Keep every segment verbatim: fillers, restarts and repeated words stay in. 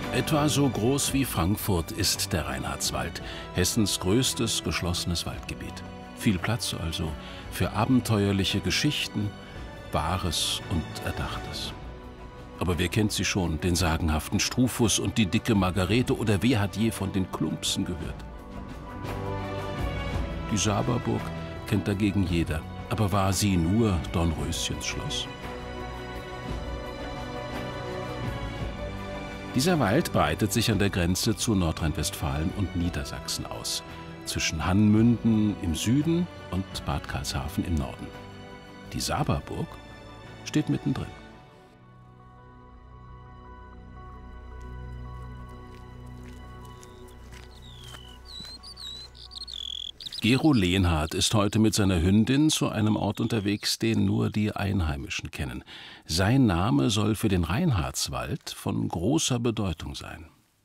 Etwa so groß wie Frankfurt ist der Reinhardswald, Hessens größtes geschlossenes Waldgebiet. Viel Platz also für abenteuerliche Geschichten, Wahres und Erdachtes. Aber wer kennt sie schon, den sagenhaften Strufus und die dicke Margarete, oder wer hat je von den Klumpsen gehört? Die Saberburg kennt dagegen jeder, aber war sie nur Dornröschens Schloss? Dieser Wald breitet sich an der Grenze zu Nordrhein-Westfalen und Niedersachsen aus, zwischen Hannmünden im Süden und Bad Karlshafen im Norden. Die Saberburg steht mittendrin. Gero Lehnhardt ist heute mit seiner Hündin zu einem Ort unterwegs, den nur die Einheimischen kennen. Sein Name soll für den Reinhardswald von großer Bedeutung sein.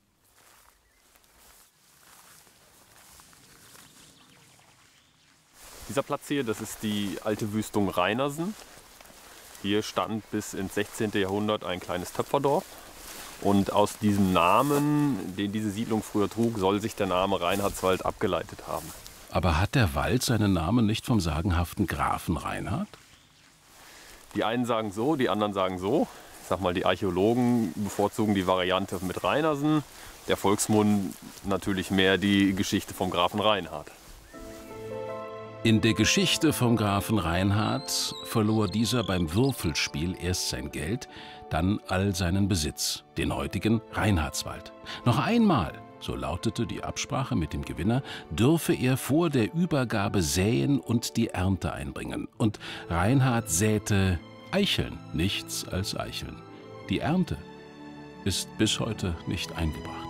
Dieser Platz hier, das ist die alte Wüstung Reinersen. Hier stand bis ins sechzehnten Jahrhundert ein kleines Töpferdorf. Und aus diesem Namen, den diese Siedlung früher trug, soll sich der Name Reinhardswald abgeleitet haben. Aber hat der Wald seinen Namen nicht vom sagenhaften Grafen Reinhard? Die einen sagen so, die anderen sagen so. Ich sag mal, die Archäologen bevorzugen die Variante mit Reinersen. Der Volksmund natürlich mehr die Geschichte vom Grafen Reinhard. In der Geschichte vom Grafen Reinhard verlor dieser beim Würfelspiel erst sein Geld, dann all seinen Besitz, den heutigen Reinhardswald. Noch einmal, so lautete die Absprache mit dem Gewinner, dürfe er vor der Übergabe säen und die Ernte einbringen. Und Reinhard säte Eicheln, nichts als Eicheln. Die Ernte ist bis heute nicht eingebracht.